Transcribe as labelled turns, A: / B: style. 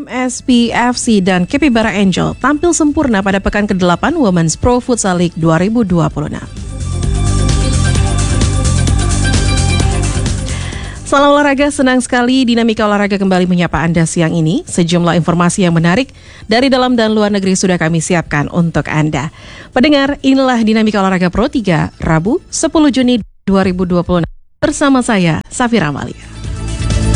A: MSP FC dan Capybara Angel tampil sempurna pada pekan ke-8 Women's Pro Futsal League 2026. Salam olahraga, senang sekali Dinamika Olahraga kembali menyapa Anda siang ini. Sejumlah informasi yang menarik dari dalam dan luar negeri sudah kami siapkan untuk Anda. Pendengar, inilah Dinamika Olahraga Pro 3, Rabu 10 Juni 2026. Bersama saya, Safira Amalia.